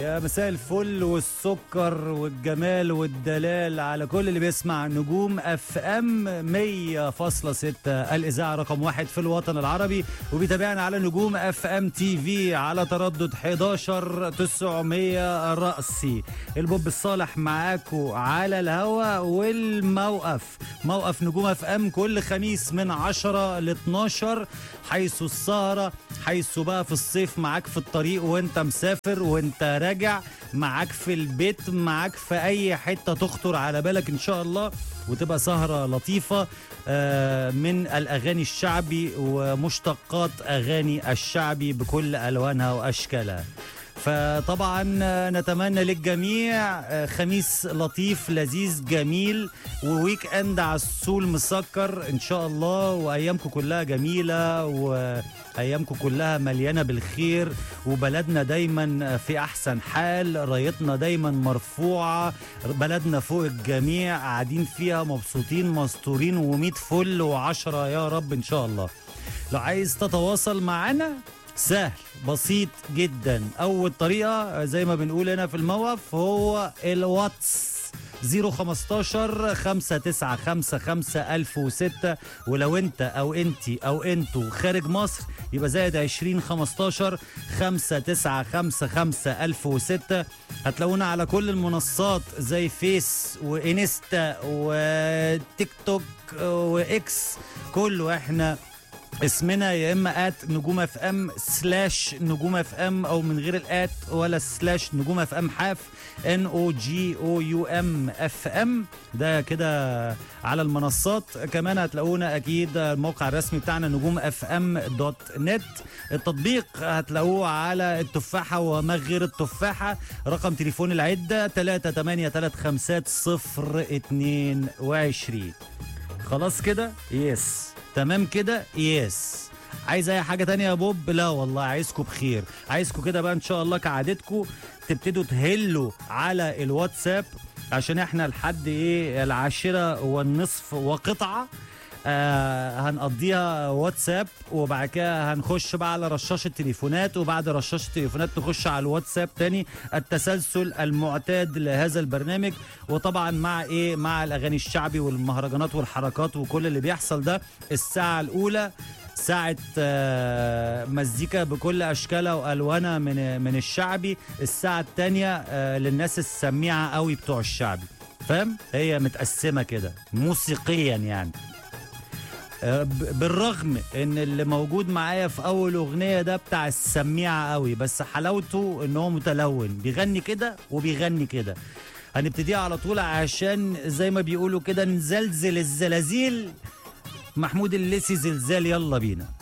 يا مساء الفل والسكر والجمال والدلال على كل اللي بيسمع نجوم اف ام 100.6 الاذاعه رقم 1 في الوطن العربي، وبيتابعنا على نجوم اف ام تي في على تردد 11900 رأسي. البوب الصالح معاكو على الهوا، والموقف موقف نجوم اف ام كل خميس من 10 ل 12، حيث السهره، حيث بقى في الصيف معاك في الطريق وانت مسافر وانت راجع، معاك في البيت، معاك في اي حته تخطر على بالك ان شاء الله، وتبقى سهره لطيفه من الاغاني الشعبي ومشتقات اغاني الشعبي بكل الوانها واشكالها. فطبعا نتمنى للجميع خميس لطيف لذيذ جميل، وويك اند عسول مسكر ان شاء الله، وايامكم كلها جميله وايامكم كلها مليانه بالخير، وبلدنا دايما في احسن حال، رايتنا دايما مرفوعه، بلدنا فوق الجميع، قاعدين فيها مبسوطين مستورين و100 فل و10 يا رب ان شاء الله. لو عايز تتواصل معنا سهل بسيط جدا. اول طريقه زي ما بنقول هنا في الموقف هو الواتس 015 5955 1006، ولو انت او انتي او انتو خارج مصر يبقى زائد 20 15 5955 1006. هتلاقونا على كل المنصات زي فيس وانستا وتيك توك واكس، كله احنا اسمنا يا اما @نجوم اف ام /نجوم اف ام، او من غير الات ولا /نجوم اف ام حاف NOGOUM FM، ده كده على المنصات. كمان هتلاقونا اكيد الموقع الرسمي بتاعنا نجوم اف ام .net. التطبيق هتلاقوه على التفاحه وما غير التفاحه. رقم تليفون العده 3835022. خلاص كده؟ يس تمام كده؟ يس. عايز اي حاجه تانية يا بوب؟ لا والله، عايزكم بخير، عايزكم كده بقى ان شاء الله كعادتكم تبتدوا تهلوا على الواتساب، عشان احنا لحد 10:30 وقطعه هنقضيها واتساب، وبعد كده هنخش بقى على رشاش التليفونات، وبعد رشاش التليفونات نخش على الواتساب تاني، التسلسل المعتاد لهذا البرنامج. وطبعا مع الاغاني الشعبي والمهرجانات والحركات وكل اللي بيحصل ده. الساعه الاولى ساعة مزيكا بكل أشكالها وألوانها من الشعبي، الساعة الثانية للناس السميعة قوي بتوع الشعبي، فاهم؟ هي متقسمة كده موسيقيا يعني. بالرغم ان اللي موجود معايا في اول اغنيه ده بتاع السميعه قوي، بس حلاوته ان هو متلون، بيغني كده وبيغني كده. هنبتديها على طول عشان زي ما بيقولوا كده نزلزل الزلازل. محمود الليثي زلزال، يلا بينا.